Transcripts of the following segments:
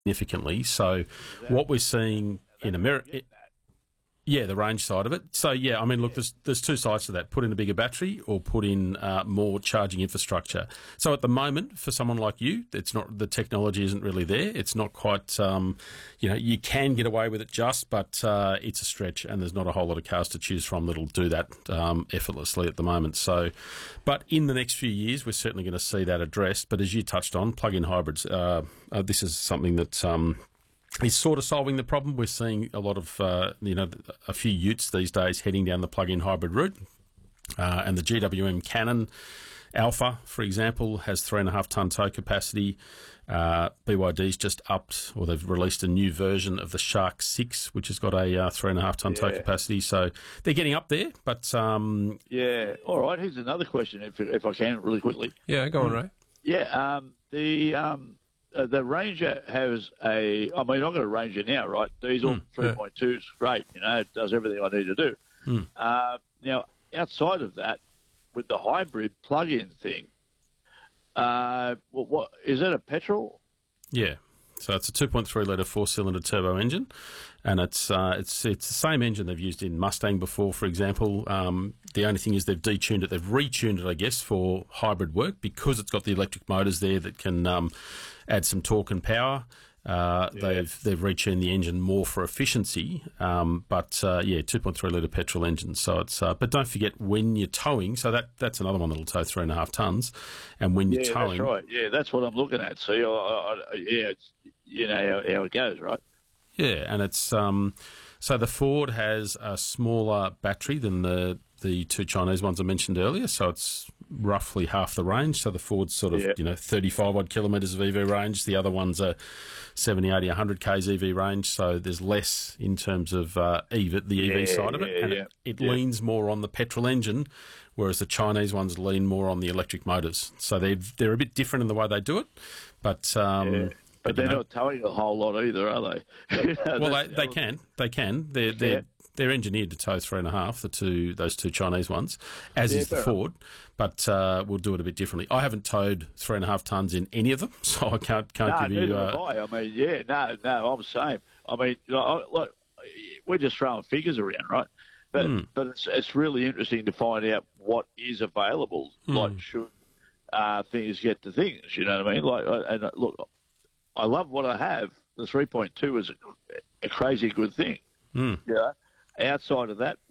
significantly. So what we're seeing in America... Yeah, the range side of it. So, yeah, I mean, look, there's two sides to that. Put in a bigger battery or put in more charging infrastructure. So at the moment, for someone like you, it's not, the technology isn't really there. It's not quite, you can get away with it but it's a stretch, and there's not a whole lot of cars to choose from that'll do that effortlessly at the moment. So, but in the next few years, we're certainly going to see that addressed. But as you touched on, plug-in hybrids, this is something that... is sort of solving the problem. We're seeing a lot of, a few utes these days heading down the plug-in hybrid route. And the GWM Cannon Alpha, for example, has 3.5 tonne tow capacity. BYD's just upped, or they've released a new version of the Shark 6, which has got a 3.5 tonne tow capacity. So they're getting up there, but... yeah. All right, here's another question, if I can, really quickly. Yeah, go on, Ray. Yeah, the Ranger has I've got a Ranger now, right? Diesel 3.2 is great, it does everything I need to do. Now, outside of that, with the hybrid plug-in thing, what is that, a petrol? Yeah. So it's a 2.3 litre four-cylinder turbo engine, and it's the same engine they've used in Mustang before, for example. The only thing is they've detuned it, they've retuned it, I guess, for hybrid work because it's got the electric motors there that can add some torque and power. They've retuned the engine more for efficiency, 2.3 litre petrol engine. So it's but don't forget when you're towing. So that's another one that'll tow 3.5 tonnes, and when you're towing, that's right. Yeah, that's what I'm looking at. See, it's how it goes, right? Yeah, and it's so the Ford has a smaller battery than the two Chinese ones I mentioned earlier, so it's roughly half the range. So the Ford's sort of 35 odd kilometres of EV range. The other ones are 70, 80, 100 k's EV range. So there's less in terms of the EV side of it, and it leans more on the petrol engine, whereas the Chinese ones lean more on the electric motors. So they're a bit different in the way they do it, but. But they're not towing a whole lot either, are they? Well, they can. They're engineered to tow 3.5. Those two Chinese ones, as is the Ford, but we'll do it a bit differently. I haven't towed 3.5 tonnes in any of them, so I can't give you. I mean, I'm the same. I mean, look, we're just throwing figures around, right? But it's really interesting to find out what is available. Like, should things get to things? You know what I mean? Look. I love what I have. The 3.2 is a crazy good thing. Yeah. Outside of that,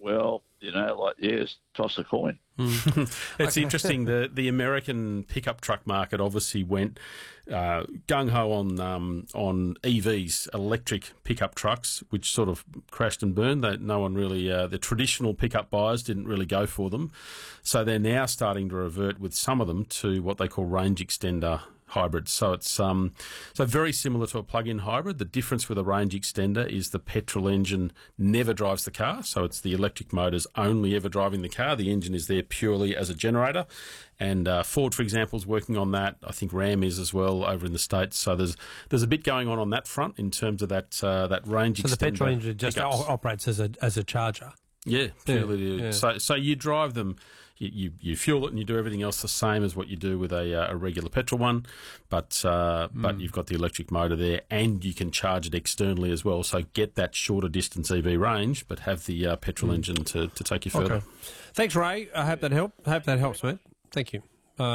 toss a coin. It's interesting. The American pickup truck market obviously went gung-ho on EVs, electric pickup trucks, which sort of crashed and burned. No one really, the traditional pickup buyers didn't really go for them. So they're now starting to revert with some of them to what they call range extender hybrid. So it's so very similar to a plug-in hybrid. The difference with a range extender is the petrol engine never drives the car, so it's the electric motors only ever driving the car. The engine is there purely as a generator, and Ford, for example, is working on that. I think Ram is as well over in the States. So there's a bit going on that front in terms of that range extender. So the petrol engine just operates as a charger. Yeah, purely. Yeah. So you drive them, you fuel it, and you do everything else the same as what you do with a regular petrol one, but you've got the electric motor there, and you can charge it externally as well. So get that shorter distance EV range, but have the petrol engine to take you further. Okay. Thanks, Ray. I hope that helps, mate. Thank you.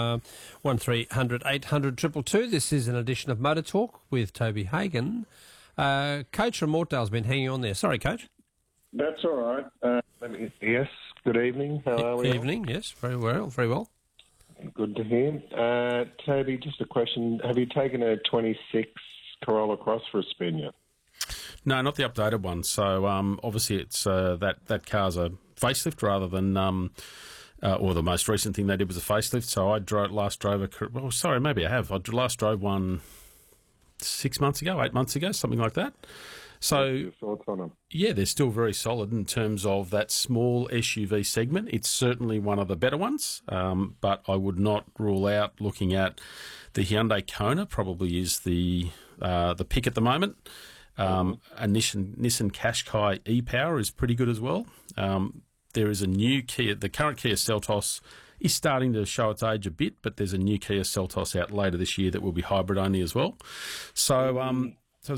1300 800 222. This is an edition of Motor Talk with Toby Hagan. Coach from Mortdale's been hanging on there. Sorry, Coach. That's all right. Yes, good evening. How are we? Evening, yes, very well, very well. Good to hear. Toby, just a question. Have you taken a 26 Corolla Cross for a spin yet? No, not the updated one. So obviously it's that car's a facelift rather than... or the most recent thing they did was a facelift. So I last drove maybe I have. I last drove one 8 months ago, something like that. So, what's your thoughts on them? Yeah, they're still very solid in terms of that small SUV segment. It's certainly one of the better ones, but I would not rule out looking at the Hyundai Kona. Probably is the pick at the moment. A Nissan Qashqai e-Power is pretty good as well. There is a new Kia. The current Kia Seltos is starting to show its age a bit, but there's a new Kia Seltos out later this year that will be hybrid only as well. So